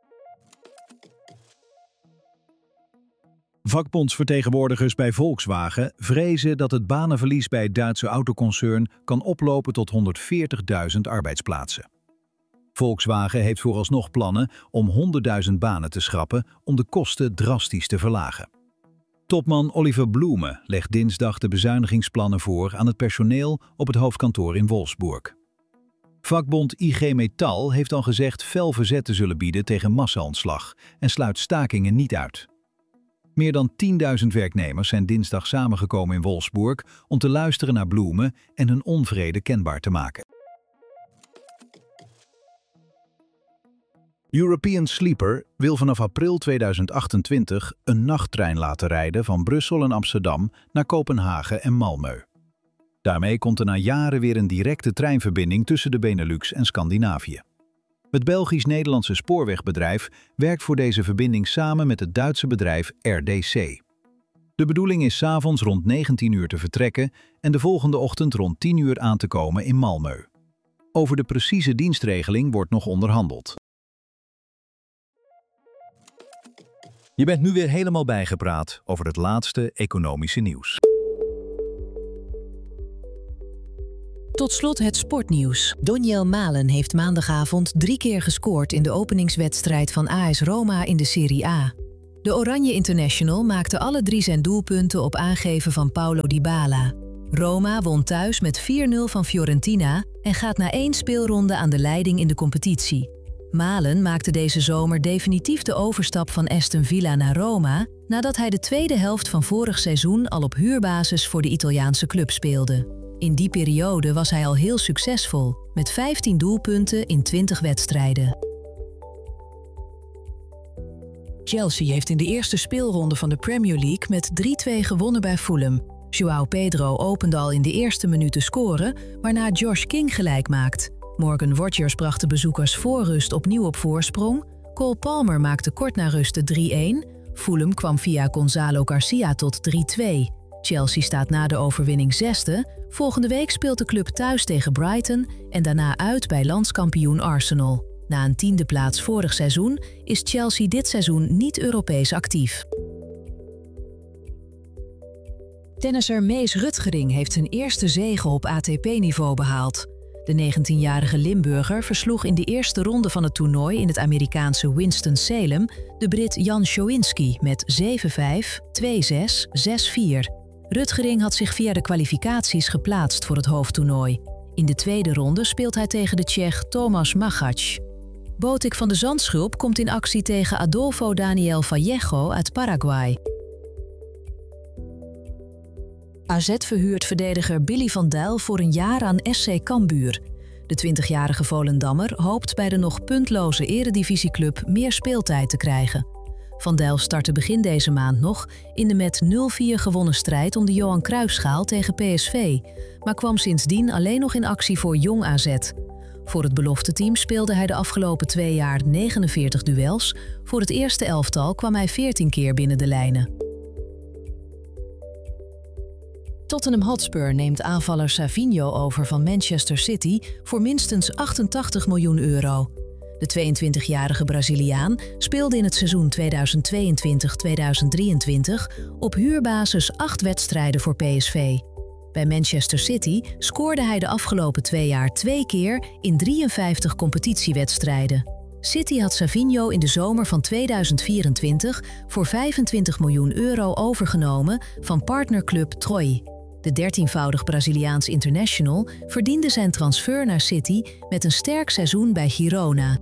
Vakbondsvertegenwoordigers bij Volkswagen vrezen dat het banenverlies bij het Duitse autoconcern kan oplopen tot 140.000 arbeidsplaatsen. Volkswagen heeft vooralsnog plannen om 100.000 banen te schrappen om de kosten drastisch te verlagen. Topman Oliver Blume legt dinsdag de bezuinigingsplannen voor aan het personeel op het hoofdkantoor in Wolfsburg. Vakbond IG Metall heeft al gezegd fel verzet te zullen bieden tegen massa-ontslag en sluit stakingen niet uit. Meer dan 10.000 werknemers zijn dinsdag samengekomen in Wolfsburg om te luisteren naar Blume en hun onvrede kenbaar te maken. European Sleeper wil vanaf april 2028 een nachttrein laten rijden van Brussel en Amsterdam naar Kopenhagen en Malmö. Daarmee komt er na jaren weer een directe treinverbinding tussen de Benelux en Scandinavië. Het Belgisch-Nederlandse spoorwegbedrijf werkt voor deze verbinding samen met het Duitse bedrijf RDC. De bedoeling is 's avonds rond 19 uur te vertrekken en de volgende ochtend rond 10 uur aan te komen in Malmö. Over de precieze dienstregeling wordt nog onderhandeld. Je bent nu weer helemaal bijgepraat over het laatste economische nieuws. Tot slot het sportnieuws. Doniel Malen heeft maandagavond 3 keer gescoord in de openingswedstrijd van AS Roma in de Serie A. De Oranje International maakte alle 3 zijn doelpunten op aangeven van Paulo Dybala. Roma won thuis met 4-0 van Fiorentina en gaat na 1 speelronde aan de leiding in de competitie. Malen maakte deze zomer definitief de overstap van Aston Villa naar Roma, nadat hij de tweede helft van vorig seizoen al op huurbasis voor de Italiaanse club speelde. In die periode was hij al heel succesvol, met 15 doelpunten in 20 wedstrijden. Chelsea heeft in de eerste speelronde van de Premier League met 3-2 gewonnen bij Fulham. João Pedro opende al in de eerste minuut te scoren, waarna Josh King gelijk maakt. Morgan Rogers bracht de bezoekers voor rust opnieuw op voorsprong. Cole Palmer maakte kort na rust de 3-1. Fulham kwam via Gonzalo Garcia tot 3-2. Chelsea staat na de overwinning 6e. Volgende week speelt de club thuis tegen Brighton en daarna uit bij landskampioen Arsenal. Na een 10e plaats vorig seizoen is Chelsea dit seizoen niet Europees actief. Tennisser Mees Rutgering heeft zijn eerste zege op ATP-niveau behaald. De 19-jarige Limburger versloeg in de eerste ronde van het toernooi in het Amerikaanse Winston-Salem de Brit Jan Schowinski met 7-5, 2-6, 6-4. Rutgering had zich via de kwalificaties geplaatst voor het hoofdtoernooi. In de tweede ronde speelt hij tegen de Tsjech Tomas Machac. Botik van de Zandschulp komt in actie tegen Adolfo Daniel Vallejo uit Paraguay. AZ verhuurt verdediger Billy van Dijk voor een jaar aan SC Cambuur. De 20-jarige Volendammer hoopt bij de nog puntloze eredivisieclub meer speeltijd te krijgen. Van Dijk startte begin deze maand nog in de met 0-4 gewonnen strijd om de Johan Cruijffschaal tegen PSV, maar kwam sindsdien alleen nog in actie voor Jong AZ. Voor het belofteteam speelde hij de afgelopen 2 jaar 49 duels. Voor het eerste elftal kwam hij 14 keer binnen de lijnen. Tottenham Hotspur neemt aanvaller Savinho over van Manchester City voor minstens 88 miljoen euro. De 22-jarige Braziliaan speelde in het seizoen 2022-2023 op huurbasis 8 wedstrijden voor PSV. Bij Manchester City scoorde hij de afgelopen 2 jaar 2 keer in 53 competitiewedstrijden. City had Savinho in de zomer van 2024 voor 25 miljoen euro overgenomen van partnerclub Troy. De 13-voudig Braziliaans international verdiende zijn transfer naar City met een sterk seizoen bij Girona.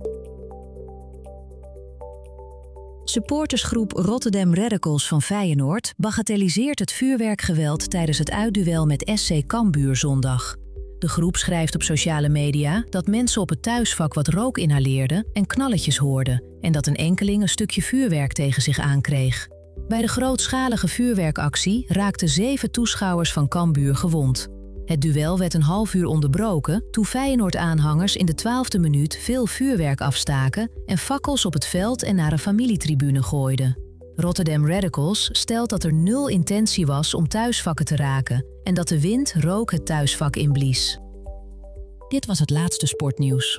Supportersgroep Rotterdam Radicals van Feyenoord bagatelliseert het vuurwerkgeweld tijdens het uitduel met SC Cambuur zondag. De groep schrijft op sociale media dat mensen op het thuisvak wat rook inhaleerden en knalletjes hoorden en dat een enkeling een stukje vuurwerk tegen zich aankreeg. Bij de grootschalige vuurwerkactie raakten 7 toeschouwers van Cambuur gewond. Het duel werd een half uur onderbroken toen Feyenoord-aanhangers in de 12e minuut veel vuurwerk afstaken en fakkels op het veld en naar een familietribune gooiden. Rotterdam Radicals stelt dat er 0 intentie was om thuisvakken te raken en dat de wind rook het thuisvak inblies. Dit was het laatste sportnieuws.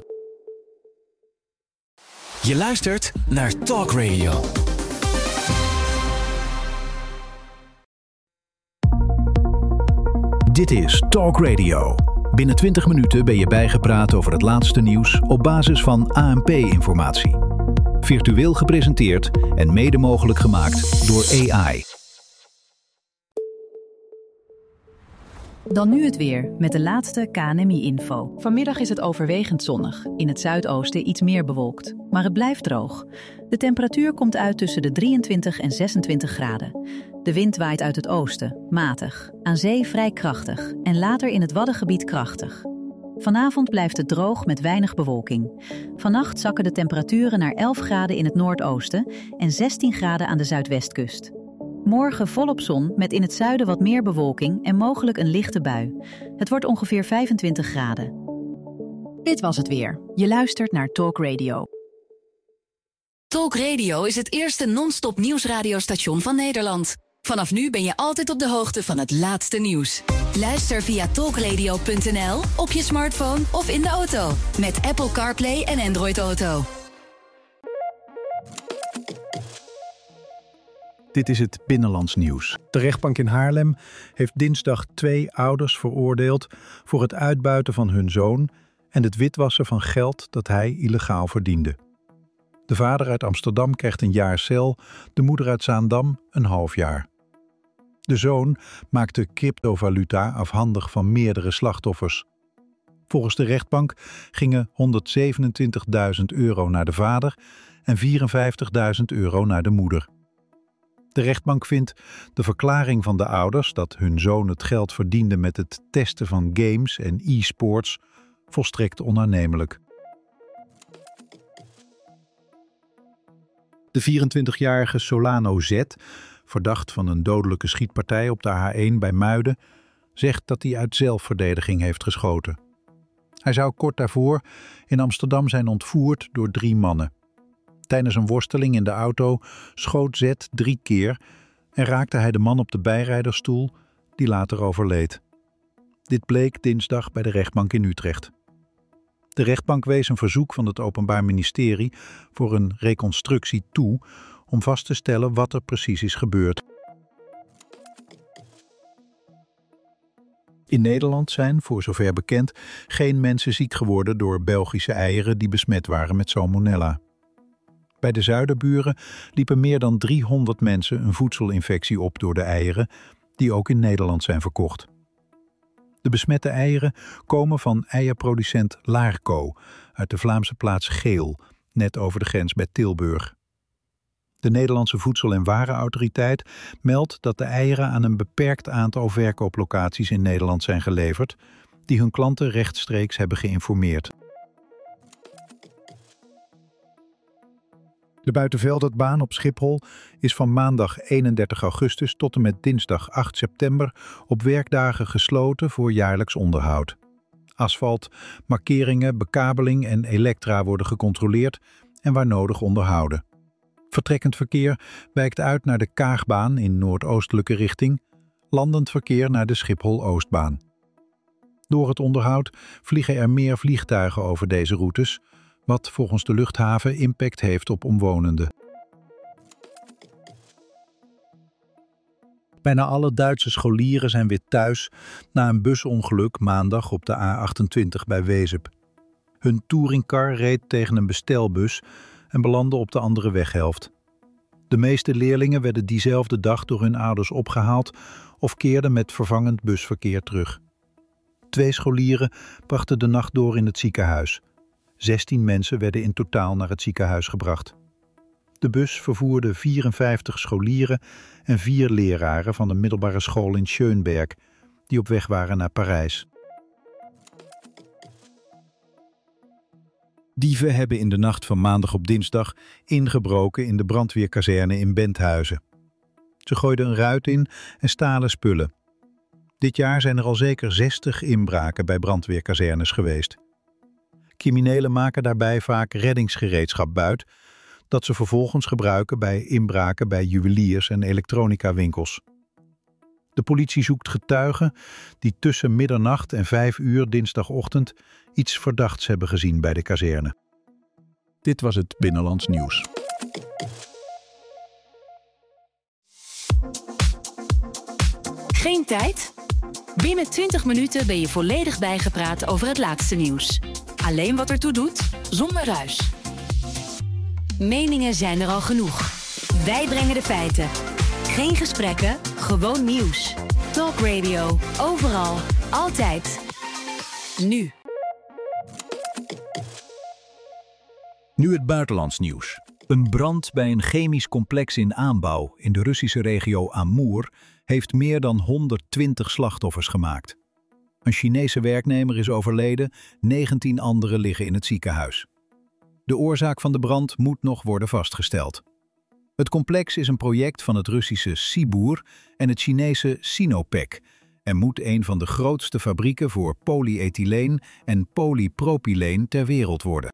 Je luistert naar Talk Radio. Dit is Talk Radio. Binnen 20 minuten ben je bijgepraat over het laatste nieuws op basis van ANP-informatie. Virtueel gepresenteerd en mede mogelijk gemaakt door AI. Dan nu het weer, met de laatste KNMI-info. Vanmiddag is het overwegend zonnig. In het zuidoosten iets meer bewolkt. Maar het blijft droog. De temperatuur komt uit tussen de 23 en 26 graden. De wind waait uit het oosten, matig. Aan zee vrij krachtig. En later in het Waddengebied krachtig. Vanavond blijft het droog met weinig bewolking. Vannacht zakken de temperaturen naar 11 graden in het noordoosten en 16 graden aan de zuidwestkust. Morgen volop zon met in het zuiden wat meer bewolking en mogelijk een lichte bui. Het wordt ongeveer 25 graden. Dit was het weer. Je luistert naar Talk Radio. Talk Radio is het eerste non-stop nieuwsradiostation van Nederland. Vanaf nu ben je altijd op de hoogte van het laatste nieuws. Luister via talkradio.nl, op je smartphone of in de auto. Met Apple CarPlay en Android Auto. Dit is het Binnenlands Nieuws. De rechtbank in Haarlem heeft dinsdag 2 ouders veroordeeld voor het uitbuiten van hun zoon en het witwassen van geld dat hij illegaal verdiende. De vader uit Amsterdam krijgt 1 jaar cel, de moeder uit Zaandam 1,5 jaar. De zoon maakte cryptovaluta afhandig van meerdere slachtoffers. Volgens de rechtbank gingen €127.000 naar de vader en €54.000 naar de moeder. De rechtbank vindt de verklaring van de ouders dat hun zoon het geld verdiende met het testen van games en e-sports volstrekt onaannemelijk. De 24-jarige Solano Z, verdacht van een dodelijke schietpartij op de A1 bij Muiden, zegt dat hij uit zelfverdediging heeft geschoten. Hij zou kort daarvoor in Amsterdam zijn ontvoerd door 3 mannen. Tijdens een worsteling in de auto schoot Z 3 keer en raakte hij de man op de bijrijdersstoel, die later overleed. Dit bleek dinsdag bij de rechtbank in Utrecht. De rechtbank wees een verzoek van het Openbaar Ministerie voor een reconstructie toe om vast te stellen wat er precies is gebeurd. In Nederland zijn, voor zover bekend, geen mensen ziek geworden door Belgische eieren die besmet waren met salmonella. Bij de zuiderburen liepen meer dan 300 mensen een voedselinfectie op door de eieren, die ook in Nederland zijn verkocht. De besmette eieren komen van eierproducent Laarco uit de Vlaamse plaats Geel, net over de grens bij Tilburg. De Nederlandse Voedsel- en Warenautoriteit meldt dat de eieren aan een beperkt aantal verkooplocaties in Nederland zijn geleverd, die hun klanten rechtstreeks hebben geïnformeerd. De buitenvelderbaan op Schiphol is van maandag 31 augustus tot en met dinsdag 8 september op werkdagen gesloten voor jaarlijks onderhoud. Asfalt, markeringen, bekabeling en elektra worden gecontroleerd en waar nodig onderhouden. Vertrekkend verkeer wijkt uit naar de Kaagbaan in noordoostelijke richting, landend verkeer naar de Schiphol-Oostbaan. Door het onderhoud vliegen er meer vliegtuigen over deze routes, wat volgens de luchthaven impact heeft op omwonenden. Bijna alle Duitse scholieren zijn weer thuis na een busongeluk maandag op de A28 bij Wezep. Hun touringcar reed tegen een bestelbus en belandde op de andere weghelft. De meeste leerlingen werden diezelfde dag door hun ouders opgehaald of keerden met vervangend busverkeer terug. 2 scholieren brachten de nacht door in het ziekenhuis. 16 mensen werden in totaal naar het ziekenhuis gebracht. De bus vervoerde 54 scholieren en 4 leraren van een middelbare school in Schönberg, die op weg waren naar Parijs. Dieven hebben in de nacht van maandag op dinsdag ingebroken in de brandweerkazerne in Benthuizen. Ze gooiden een ruit in en stalen spullen. Dit jaar zijn er al zeker 60 inbraken bij brandweerkazernes geweest. Criminelen maken daarbij vaak reddingsgereedschap buit, dat ze vervolgens gebruiken bij inbraken bij juweliers en elektronicawinkels. De politie zoekt getuigen die tussen middernacht en 5 uur dinsdagochtend iets verdachts hebben gezien bij de kazerne. Dit was het Binnenlands Nieuws. Geen tijd? Binnen 20 minuten ben je volledig bijgepraat over het laatste nieuws. Alleen wat ertoe doet, zonder ruis. Meningen zijn er al genoeg. Wij brengen de feiten. Geen gesprekken, gewoon nieuws. Talk Radio, overal, altijd. Nu. Nu het buitenlands nieuws. Een brand bij een chemisch complex in aanbouw in de Russische regio Amur heeft meer dan 120 slachtoffers gemaakt. Een Chinese werknemer is overleden, 19 anderen liggen in het ziekenhuis. De oorzaak van de brand moet nog worden vastgesteld. Het complex is een project van het Russische Sibur en het Chinese Sinopec en moet een van de grootste fabrieken voor polyethyleen en polypropyleen ter wereld worden.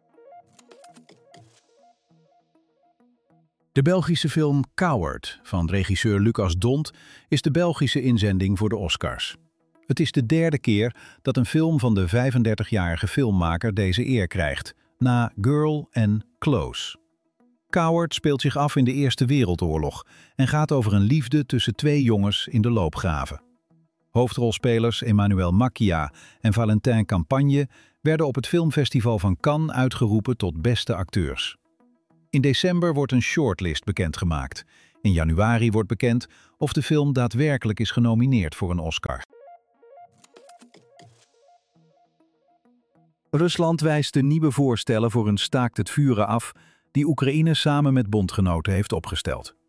De Belgische film Coward van regisseur Lucas Dont is de Belgische inzending voor de Oscars. Het is de 3e keer dat een film van de 35-jarige filmmaker deze eer krijgt, na Girl en Close. Coward speelt zich af in de Eerste Wereldoorlog en gaat over een liefde tussen twee jongens in de loopgraven. Hoofdrolspelers Emmanuel Macchia en Valentin Campagne werden op het filmfestival van Cannes uitgeroepen tot beste acteurs. In december wordt een shortlist bekendgemaakt. In januari wordt bekend of de film daadwerkelijk is genomineerd voor een Oscar. Rusland wijst de nieuwe voorstellen voor een staakt het vuren af die Oekraïne samen met bondgenoten heeft opgesteld.